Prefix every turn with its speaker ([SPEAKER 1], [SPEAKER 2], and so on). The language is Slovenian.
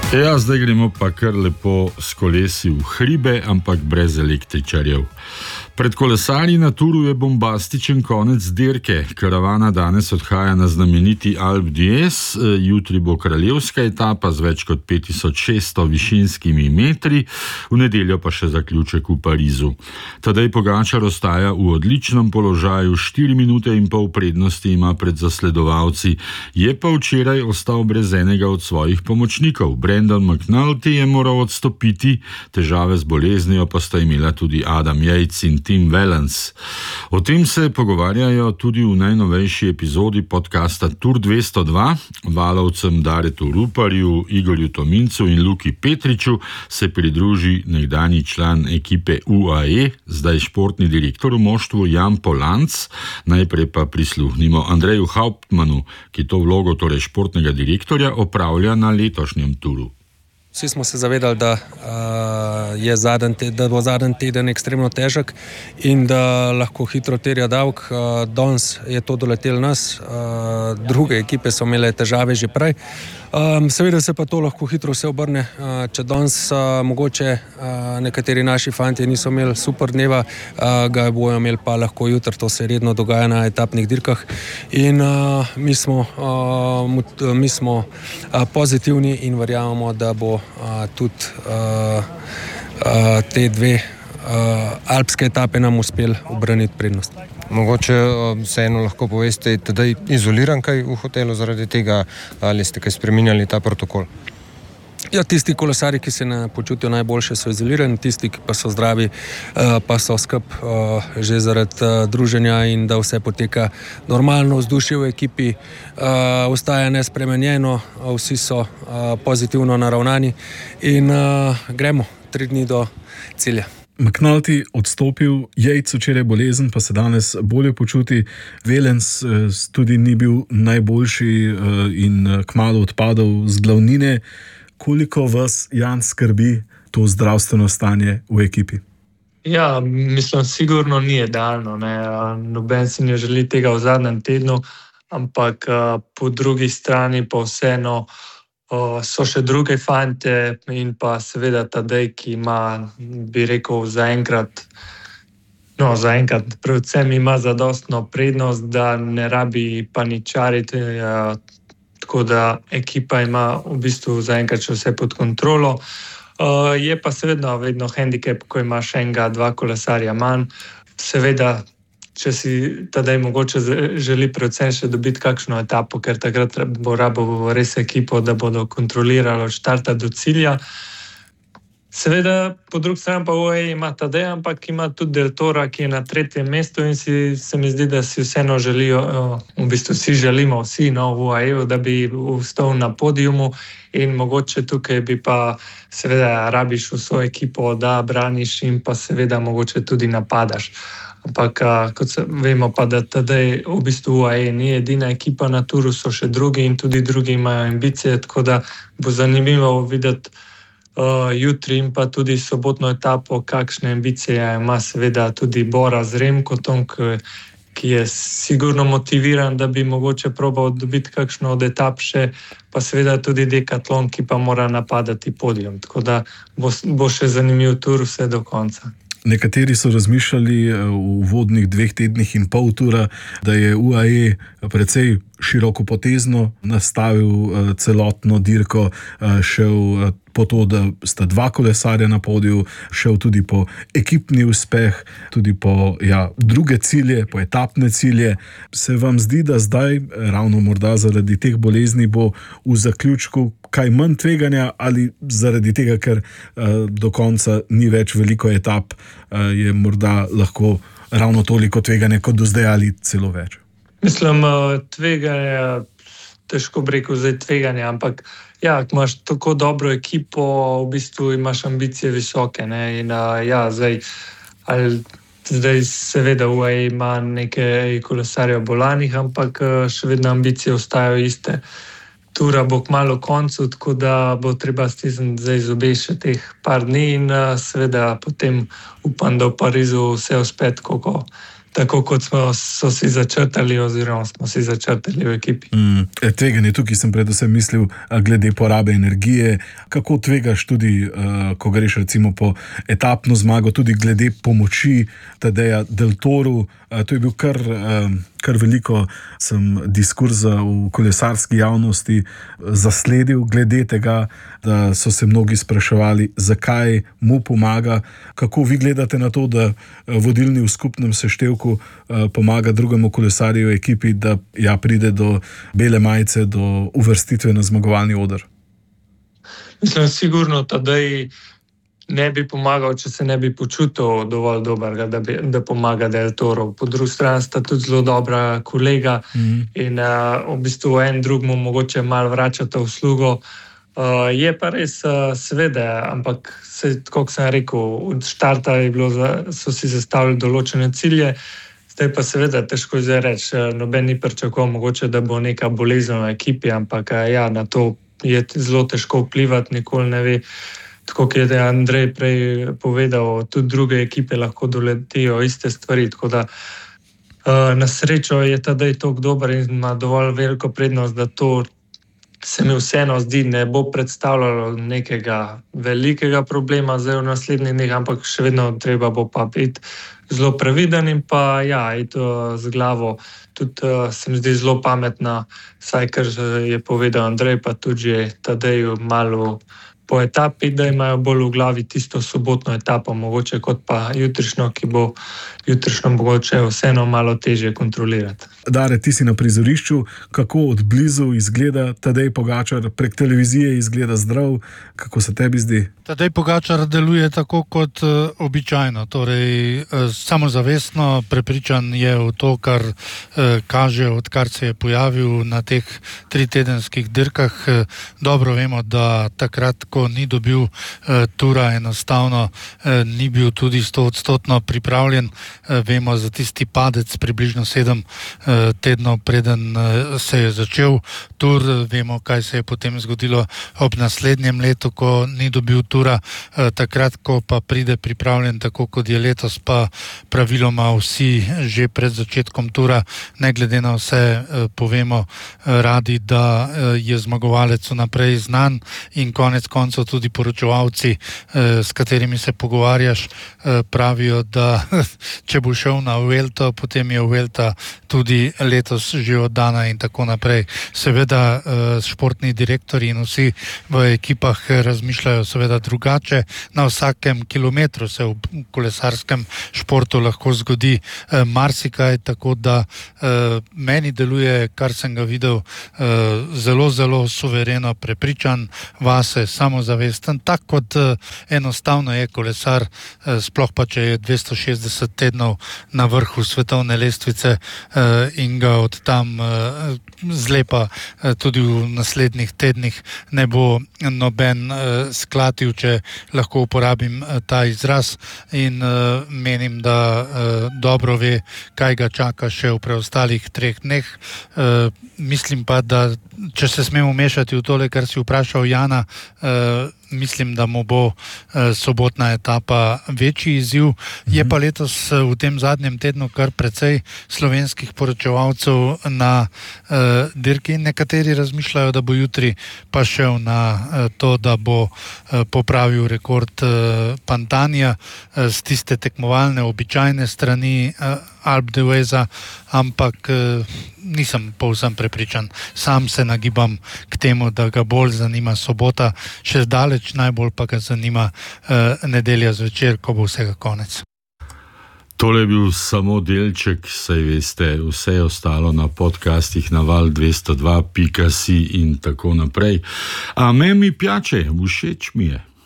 [SPEAKER 1] Ja, zdaj gremo pa kar lepo s kolesi v hribe, ampak brez električarjev. Pred kolesarji na Touru je bombastičen konec dirke. Karavana danes odhaja na znameniti Alpe d'Huez, jutri bo kraljevska etapa z več kot 5600 višinskimi metri, v nedeljo pa še zaključek v Parizu. Tadej Pogačar ostaja v odličnem položaju, 4 minute in pol prednosti ima pred zasledovalci, je pa včeraj ostal brez enega od svojih pomočnikov. Brandon McNulty je moral odstopiti, težave z boleznijo pa sta imela tudi Adam Yates in Tim Wellens. O tem se pogovarjajo tudi v najnovejši epizodi podcasta Tour 202. Valovcem Daretu Ruparju, Igorju Tomincu in Luki Petriču se pridruži nekdanji član ekipe UAE, zdaj športni direktor v moštvu Jan Polanc. Najprej pa prisluhnimo Andreju Hauptmannu, ki to vlogo, torej športnega direktorja, opravlja na letošnjem Touru.
[SPEAKER 2] Vsi smo se zavedali, da bo zadnji teden ekstremno težek in da lahko hitro terja davek. Danes je to doletelo nas, druge ekipe so imele težave že prej. Seveda se pa to lahko hitro vse obrne. Če danes mogoče nekateri naši fantje niso imeli super dneva, ga bojo imeli pa lahko jutri. To se redno dogaja na etapnih dirkah in mi smo pozitivni in verjamemo, da bo tudi te dve alpske etape nam uspel ubraniti prednost.
[SPEAKER 3] Mogoče vseeno lahko poveste, da je izoliran kaj v hotelu zaradi tega, ali ste kaj spreminjali ta protokol?
[SPEAKER 2] Ja, tisti kolesarji, ki se ne počutijo najboljše, so izolirani, tisti, ki pa so zdravi, pa so skrb že zaradi druženja in da vse poteka normalno, vzdušje v ekipi ostaja nespremenjeno, vsi so pozitivno naravnani in gremo 3 dni do cilja.
[SPEAKER 4] McNulty odstopil, Yates včeraj bolezen, pa se danes bolje počuti. Wellens tudi ni bil najboljši in kmalu odpadel z glavnine. Koliko vas, Jan, skrbi to zdravstveno stanje v ekipi?
[SPEAKER 5] Ja, mislim, sigurno ni idealno. Noben si ne želi tega v zadnjem tednu, ampak po drugi strani pa vseeno so še druge fante in pa seveda Tadej, ki ima, bi rekel, zaenkrat predvsem ima zadostno prednost, da ne rabi paničariti, tako da ekipa ima v bistvu zaenkrat še vse pod kontrolo. Je pa seveda vedno hendikep, ko imaš enega, 2 kolesarja manj. Seveda, če si Tadej mogoče želi predvsem še dobiti kakšno etapo, ker takrat bo rabo res ekipo, da bodo kontrolirali od štarta do cilja. Seveda, po drugi strani pa UAE ima Tadej, ampak ima tudi Del Tora, ki je na 3. mestu in se mi zdi, da si vseeno želijo, v bistvu si želimo vsi v UAE-u, da bi vstal na podiumu in mogoče tukaj bi pa seveda rabiš vso ekipo, da braniš in pa seveda mogoče tudi napadaš. Ampak, kot vemo pa, da Tadej v bistvu UAE ni edina ekipa na Touru, so še drugi in tudi drugi imajo ambicije, tako da bo zanimivo videti jutri in pa tudi sobotno etapo, kakšne ambicije ima seveda tudi Bora z Remkotom, ki je sigurno motiviran, da bi mogoče probal dobiti kakšno od etap še, pa seveda tudi Decathlon, ki pa mora napadati podium. Tako da bo še zanimiv Tour vse do konca.
[SPEAKER 4] Nekateri so razmišljali v uvodnih 2 tednih in pol Toura, da je UAE precej širokopotezno nastavil celotno dirko, šel po to, da sta 2 kolesarja na podiju, šel tudi po ekipni uspeh, tudi po druge cilje, po etapne cilje. Se vam zdi, da zdaj, ravno morda zaradi teh bolezni, bo v zaključku kaj manj tveganja ali zaradi tega, ker do konca ni več veliko etap, je morda lahko ravno toliko tveganja kot do zdaj ali celo več?
[SPEAKER 5] Mislim, tveganja, težko bi rekel zdaj tveganja, ampak ja, ko imaš tako dobro ekipo, v bistvu imaš ambicije visoke. In zdaj seveda UAE ima nekaj kolesarjev bolanih, ampak še vedno ambicije ostajajo iste. Tura bo kmalu koncu, tako da bo treba stisniti zdaj zobe še teh par dni in seveda potem upam, da v Parizu vse uspe tako, tako kot so si začrtali oziroma smo si začrtali v ekipi.
[SPEAKER 4] Tveganje tukaj sem predvsem mislil glede porabe energije. Kako tvegaš tudi, ko greš recimo po etapno zmago, tudi glede pomoči Tadeja Del Toru? To je bil kar veliko diskurza v kolesarski javnosti zasledil glede tega, da so se mnogi spraševali, zakaj mu pomaga. Kako vi gledate na to, da vodilni v skupnem seštevku pomaga drugemu kolesarju v ekipi, da pride do bele majice, do uvrstitve na zmagovalni oder?
[SPEAKER 5] Mislim, sigurno Tadej ne bi pomagal, če se ne bi počutil dovolj dobrega, da pomaga Del Toro. Po drugi strani sta tudi zelo dobra kolega in v bistvu en drugemu mogoče malo vračata uslugo. Je pa res, seveda, ampak kot sem rekel, od štarta so si zastavili določene cilje, zdaj pa seveda težko zdaj reči, noben ni pričakoval mogoče, da bo neka bolezen v ekipi, ampak na to je zelo težko vplivati, nikoli ne ve. Tako kot je Andrej prej povedal, tudi druge ekipe lahko doletijo iste stvari, tako da na srečo je Tadej toliko dober in ima dovolj veliko prednost, da to se mi vseeno zdi, ne bo predstavljalo nekega velikega problema zdaj v naslednjih dneh, ampak še vedno treba bo pa biti zelo previden in pa iti z glavo. Tudi se mi zdi zelo pametna, saj kar je povedal Andrej, pa tudi že Tadeju malo po etapi, da imajo bolj v glavi tisto sobotno etapo, mogoče kot pa jutrišnjo, ki bo jutrišnjo mogoče vseeno malo težje kontrolirati.
[SPEAKER 4] Dare, ti si na prizorišču, kako od blizu izgleda Tadej Pogačar, prek televizije izgleda zdrav, kako se tebi zdi?
[SPEAKER 6] Tadej Pogačar deluje tako kot običajno, torej samozavestno prepričan je v to, kar kaže, odkar se je pojavil na teh 3-tedenskih dirkah. Dobro vemo, da takrat, ko ni dobil tura, enostavno ni bil tudi 100% pripravljen. Vemo za tisti padec približno 7 tednov preden se je začel tur. Vemo, kaj se je potem zgodilo ob naslednjem letu, ko ni dobil tura. Takrat, ko pa pride pripravljen, tako kot je letos, pa praviloma vsi že pred začetkom tura, ne glede na vse, povemo radi, da je zmagovalec vnaprej znan in konec koncev tudi poročevalci, s katerimi se pogovarjaš, pravijo, da če bo šel na Vuelto, potem je Vuelta tudi letos že oddana in tako naprej. Seveda športni direktori in vsi v ekipah razmišljajo seveda drugače. Na vsakem kilometru se v kolesarskem športu lahko zgodi marsikaj, tako da meni deluje, kar sem ga videl, zelo, zelo suvereno, prepričan vase, samozavesten, tak kot enostavno je kolesar, sploh pa če je 260 tednov na vrhu svetovne lestvice in ga od tam zlepa tudi v naslednjih tednih ne bo noben sklatil, če lahko uporabim ta izraz, in menim, da dobro ve, kaj ga čaka še v preostalih 3 dneh. Mislim pa, da če se smemo mešati v tole, kar si vprašal Jana, mislim, da mu bo sobotna etapa večji izziv. Je pa letos v tem zadnjem tednu kar precej slovenskih poročevalcev na dirki. Nekateri razmišljajo, da bo jutri pa šel na to, da bo popravil rekord Pantanja z tiste tekmovalne, običajne strani Alpe d'Hueza, ampak nisem povsem prepričan. Sam se nagibam k temu, da ga bolj zanima sobota, še daleč najbolj pa ga zanima nedelja zvečer, ko bo vsega konec.
[SPEAKER 1] Tole je bil samo delček, saj veste, vse je ostalo na podcastih na val202.si in tako naprej. A me mi piače, všeč mi je.